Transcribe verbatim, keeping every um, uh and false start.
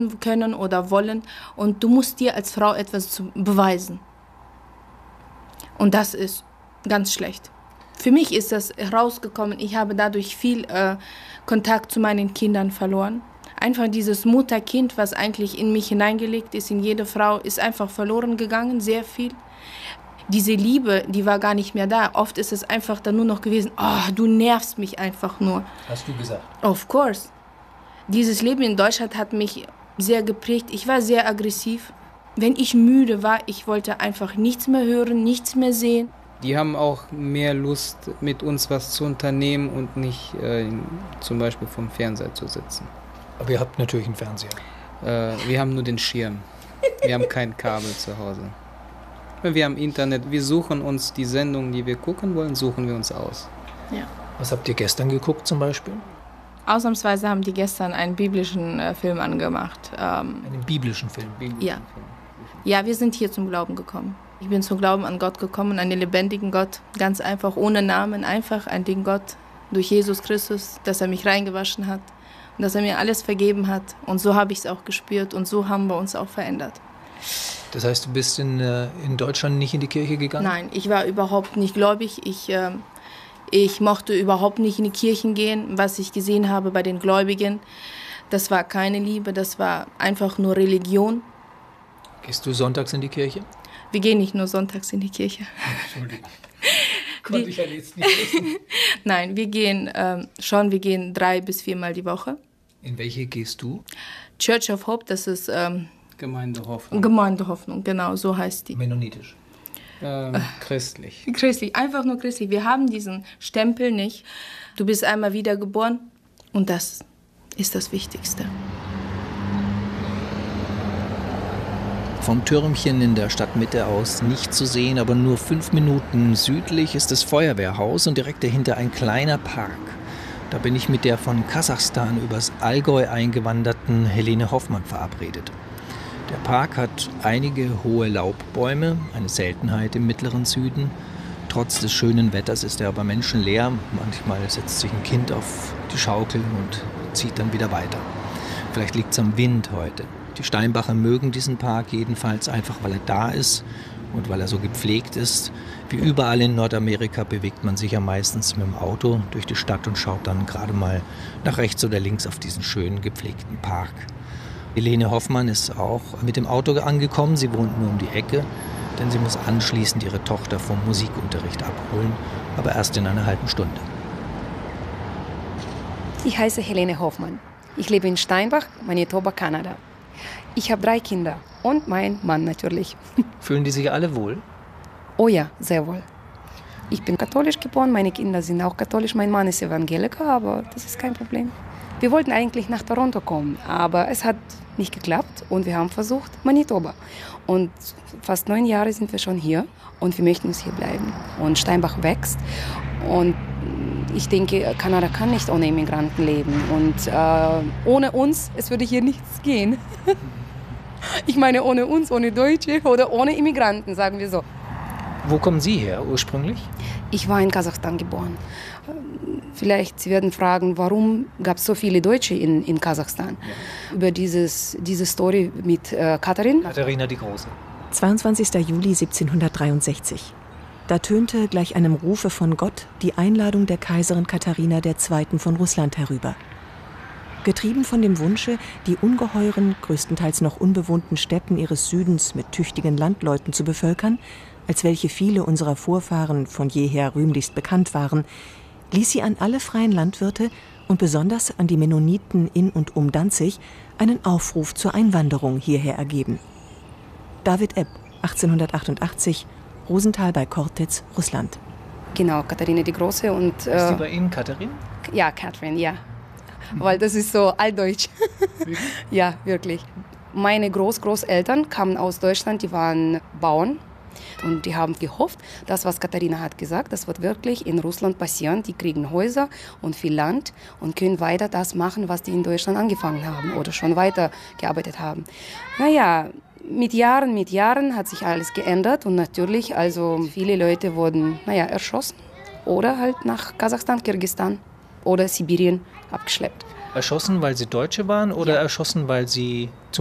können oder wollen. Und du musst dir als Frau etwas zu beweisen. Und das ist ganz schlecht. Für mich ist das herausgekommen. Ich habe dadurch viel äh, Kontakt zu meinen Kindern verloren. Einfach dieses Mutter-Kind, was eigentlich in mich hineingelegt ist, in jede Frau, ist einfach verloren gegangen, sehr viel. Diese Liebe, die war gar nicht mehr da. Oft ist es einfach dann nur noch gewesen, oh, du nervst mich einfach nur. Hast du gesagt? Of course. Dieses Leben in Deutschland hat mich sehr geprägt. Ich war sehr aggressiv. Wenn ich müde war, ich wollte einfach nichts mehr hören, nichts mehr sehen. Die haben auch mehr Lust, mit uns was zu unternehmen und nicht äh, zum Beispiel vom Fernseher zu sitzen. Aber ihr habt natürlich einen Fernseher. Äh, wir haben nur den Schirm. Wir haben kein Kabel zu Hause. Wir haben Internet. Wir suchen uns die Sendungen, die wir gucken wollen, suchen wir uns aus. Ja. Was habt ihr gestern geguckt zum Beispiel? Ausnahmsweise haben die gestern einen biblischen äh, Film angemacht. Ähm, einen biblischen Film? Biblischen ja. Film. Ja, wir sind hier zum Glauben gekommen. Ich bin zum Glauben an Gott gekommen, an den lebendigen Gott. Ganz einfach, ohne Namen, einfach an den Gott durch Jesus Christus, dass er mich reingewaschen hat und dass er mir alles vergeben hat. Und so habe ich es auch gespürt und so haben wir uns auch verändert. Das heißt, du bist in, äh, in Deutschland nicht in die Kirche gegangen? Nein, ich war überhaupt nicht gläubig. Ich, äh, ich mochte überhaupt nicht in die Kirchen gehen. Was ich gesehen habe bei den Gläubigen, das war keine Liebe, das war einfach nur Religion. Gehst du sonntags in die Kirche? Wir gehen nicht nur sonntags in die Kirche. Entschuldigung. Konnte ich ja jetzt nicht wissen. Nein, wir gehen ähm, schon, wir gehen drei bis viermal die Woche. In welche gehst du? Church of Hope, das ist ähm, Gemeinde Hoffnung. Gemeinde Hoffnung, genau, so heißt die. Mennonitisch. Ähm, christlich. Christlich, einfach nur christlich. Wir haben diesen Stempel nicht. Du bist einmal wiedergeboren und das ist das Wichtigste. Vom Türmchen in der Stadtmitte aus nicht zu sehen, aber nur fünf Minuten südlich ist das Feuerwehrhaus und direkt dahinter ein kleiner Park. Da bin ich mit der von Kasachstan übers Allgäu eingewanderten Helene Hoffmann verabredet. Der Park hat einige hohe Laubbäume, eine Seltenheit im mittleren Süden. Trotz des schönen Wetters ist er aber menschenleer. Manchmal setzt sich ein Kind auf die Schaukel und zieht dann wieder weiter. Vielleicht liegt es am Wind heute. Die Steinbacher mögen diesen Park jedenfalls einfach, weil er da ist und weil er so gepflegt ist. Wie überall in Nordamerika bewegt man sich ja meistens mit dem Auto durch die Stadt und schaut dann gerade mal nach rechts oder links auf diesen schönen gepflegten Park. Helene Hoffmann ist auch mit dem Auto angekommen. Sie wohnt nur um die Ecke, denn sie muss anschließend ihre Tochter vom Musikunterricht abholen, aber erst in einer halben Stunde. Ich heiße Helene Hoffmann. Ich lebe in Steinbach, Manitoba, Kanada. Ich habe drei Kinder und meinen Mann natürlich. Fühlen die sich alle wohl? Oh ja, sehr wohl. Ich bin katholisch geboren, meine Kinder sind auch katholisch, mein Mann ist Evangeliker, aber das ist kein Problem. Wir wollten eigentlich nach Toronto kommen, aber es hat nicht geklappt und wir haben versucht Manitoba. Und fast neun Jahre sind wir schon hier und wir möchten uns hier bleiben. Und Steinbach wächst und ich denke, Kanada kann nicht ohne Immigranten leben und äh, ohne uns, es würde hier nichts gehen. Ich meine, ohne uns, ohne Deutsche oder ohne Immigranten, sagen wir so. Wo kommen Sie her ursprünglich? Ich war in Kasachstan geboren. Vielleicht Sie werden fragen, warum gab es so viele Deutsche in, in Kasachstan? Ja. Über dieses, diese Story mit äh, Katharin. Katharina die Große. zweiundzwanzigster Juli siebzehnhundertdreiundsechzig. Da tönte gleich einem Rufe von Gott die Einladung der Kaiserin Katharina der Zweiten von Russland herüber. Getrieben von dem Wunsche, die ungeheuren, größtenteils noch unbewohnten Steppen ihres Südens mit tüchtigen Landleuten zu bevölkern, als welche viele unserer Vorfahren von jeher rühmlichst bekannt waren, ließ sie an alle freien Landwirte und besonders an die Mennoniten in und um Danzig einen Aufruf zur Einwanderung hierher ergeben. David Epp, achtzehnhundertachtundachtzig, Rosenthal bei Chortitz, Russland. Genau, Katharina die Große. Und, äh, ist die bei Ihnen Katharin? Ja, Katharine, ja. Weil das ist so altdeutsch. Wirklich? Ja, wirklich. Meine Groß-Großeltern kamen aus Deutschland, die waren Bauern. Und die haben gehofft, das, was Katharina hat gesagt, das wird wirklich in Russland passieren. Die kriegen Häuser und viel Land und können weiter das machen, was die in Deutschland angefangen haben oder schon weiter gearbeitet haben. Naja, mit Jahren, mit Jahren hat sich alles geändert und natürlich, also viele Leute wurden, naja, erschossen oder halt nach Kasachstan, Kirgisistan oder Sibirien abgeschleppt. Erschossen, weil sie Deutsche waren oder Ja. erschossen, weil sie zum